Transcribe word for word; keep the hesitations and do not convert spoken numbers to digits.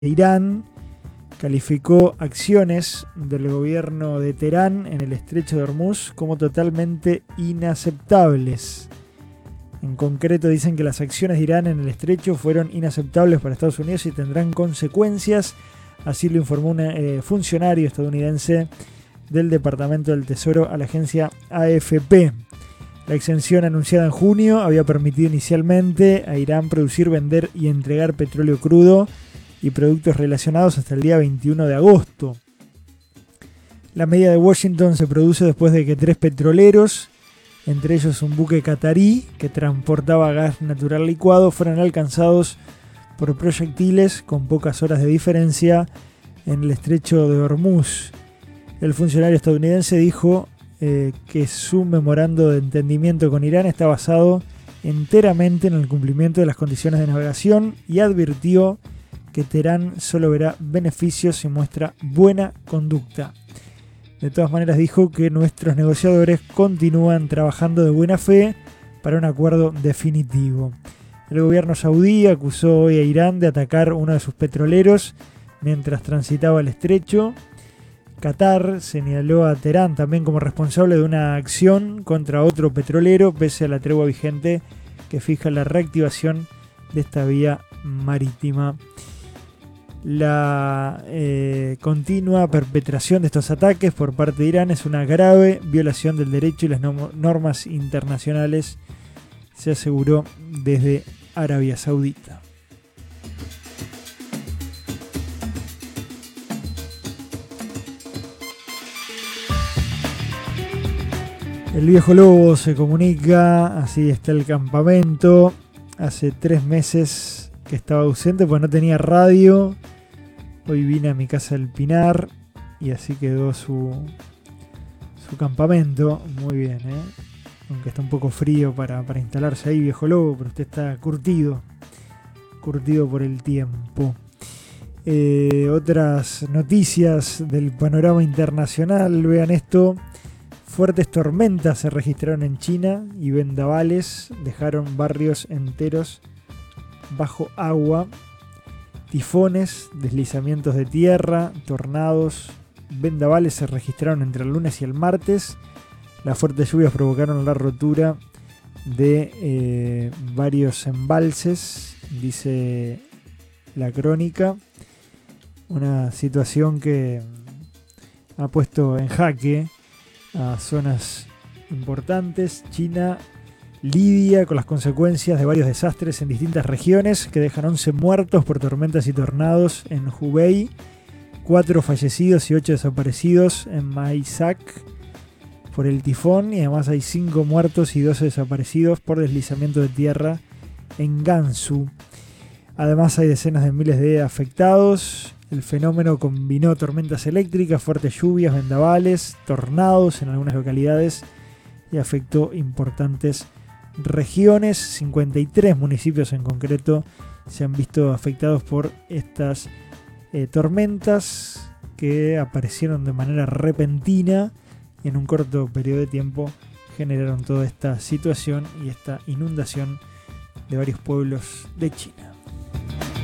Irán calificó acciones del gobierno de Teherán en el estrecho de Hormuz como totalmente inaceptables. En concreto dicen que las acciones de Irán en el estrecho fueron inaceptables para Estados Unidos y tendrán consecuencias, así lo informó un eh, funcionario estadounidense del Departamento del Tesoro a la agencia A F P. La exención anunciada en junio había permitido inicialmente a Irán producir, vender y entregar petróleo crudo y productos relacionados hasta el día veintiuno de agosto. La medida de Washington se produce después de que tres petroleros, entre ellos un buque catarí que transportaba gas natural licuado, fueran alcanzados por proyectiles con pocas horas de diferencia en el estrecho de Hormuz. El funcionario estadounidense dijo eh, que su memorando de entendimiento con Irán está basado enteramente en el cumplimiento de las condiciones de navegación y advirtió que Teherán solo verá beneficios si muestra buena conducta. De todas maneras dijo que nuestros negociadores continúan trabajando de buena fe para un acuerdo definitivo. El gobierno saudí acusó hoy a Irán de atacar uno de sus petroleros mientras transitaba el estrecho. Qatar señaló a Teherán también como responsable de una acción contra otro petrolero, pese a la tregua vigente que fija la reactivación de esta vía marítima. La eh, continua perpetración de estos ataques por parte de Irán es una grave violación del derecho y las normas internacionales, se aseguró desde Arabia Saudita. El viejo lobo se comunica, así está el campamento. Hace tres meses que estaba ausente, pues no tenía radio. Hoy vine a mi casa del Pinar y así quedó su, su campamento. Muy bien, ¿eh? Aunque está un poco frío para, para instalarse ahí, viejo lobo, pero usted está curtido, curtido por el tiempo. Eh, otras noticias del panorama internacional, vean esto. Fuertes tormentas se registraron en China y vendavales dejaron barrios enteros bajo agua. Tifones, deslizamientos de tierra, tornados, vendavales se registraron entre el lunes y el martes. Las fuertes lluvias provocaron la rotura de eh, varios embalses, dice la crónica. Una situación que ha puesto en jaque a zonas importantes. China lidia con las consecuencias de varios desastres en distintas regiones que dejan once muertos por tormentas y tornados en Hubei, cuatro fallecidos y ocho desaparecidos en Maisak por el tifón, y además hay cinco muertos y doce desaparecidos por deslizamiento de tierra en Gansu. Además hay decenas de miles de afectados. El fenómeno combinó tormentas eléctricas, fuertes lluvias, vendavales, tornados en algunas localidades y afectó importantes regiones. cincuenta y tres municipios en concreto se han visto afectados por estas eh, tormentas que aparecieron de manera repentina y en un corto periodo de tiempo generaron toda esta situación y esta inundación de varios pueblos de China.